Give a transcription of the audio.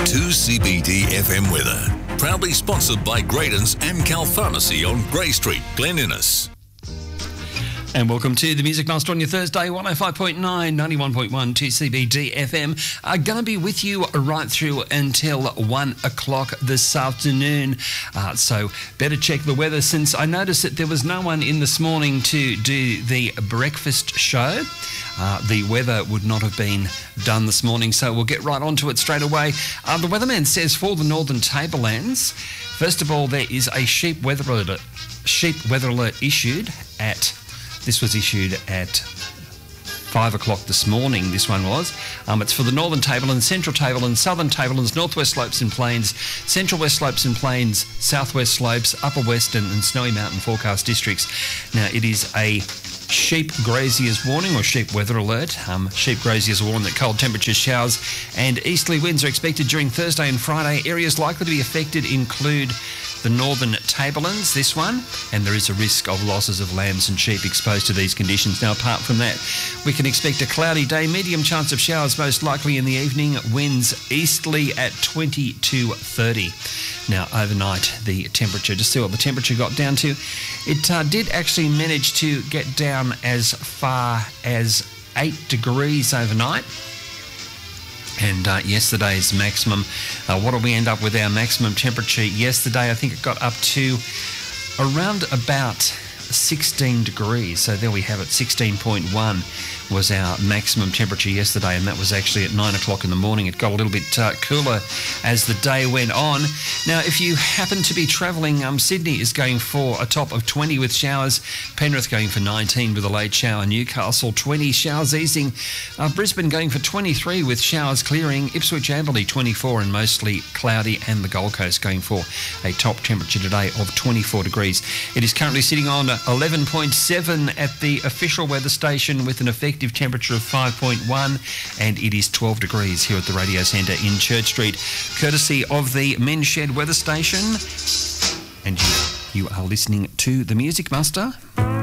2CBD FM weather. Proudly sponsored by Graydon's Amcal Pharmacy on Grey Street, Glen Innes. And welcome to the Music Master on your Thursday, 105.9, 91.1 2CBD FM. Are going to be with you right through until 1 o'clock this afternoon. So better check the weather, since I noticed that there was no one in this morning to do the breakfast show. The weather would not have been done this morning, so we'll get right onto it straight away. The weatherman says for the Northern Tablelands, first of all, there is a sheep weather alert issued at... This was issued at 5 o'clock this morning, this one was. It's for the Northern Tablelands, Central Tablelands, Southern Tablelands, Northwest Slopes and Plains, Central West Slopes and Plains, Southwest Slopes, Upper Western and Snowy Mountain forecast districts. Now, it is a sheep graziers warning or sheep weather alert. Sheep graziers warn that cold temperatures, showers and easterly winds are expected during Thursday and Friday. Areas likely to be affected include the Northern Tablelands, this one, and there is a risk of losses of lambs and sheep exposed to these conditions. Now, apart from that, we can expect a cloudy day, medium chance of showers most likely in the evening, winds easterly at 20 to 30. Now, overnight, the temperature, just see what the temperature got down to. It did actually manage to get down as far as 8 degrees overnight. And yesterday's maximum, what did we end up with our maximum temperature yesterday? I think it got up to around about 16 degrees. So there we have it, 16.1 was our maximum temperature yesterday, and that was actually at 9 o'clock in the morning. It got a little bit cooler as the day went on. Now, if you happen to be travelling, Sydney is going for a top of 20 with showers, Penrith going for 19 with a late shower, Newcastle 20, showers easing, Brisbane going for 23 with showers clearing, Ipswich Amberley 24 and mostly cloudy, and the Gold Coast going for a top temperature today of 24 degrees. It is currently sitting on 11.7 at the official weather station with an effective temperature of 5.1, and it is 12 degrees here at the Radio Centre in Church Street, courtesy of the Men's Shed weather station. And you are listening to The Music Master.